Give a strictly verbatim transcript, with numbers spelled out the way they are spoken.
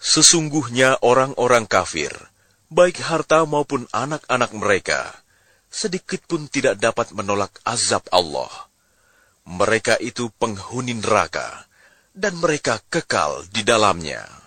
Sesungguhnya orang-orang kafir, baik harta maupun anak-anak mereka, sedikit pun tidak dapat menolak azab Allah. Mereka itu penghuni neraka, dan mereka kekal di dalamnya.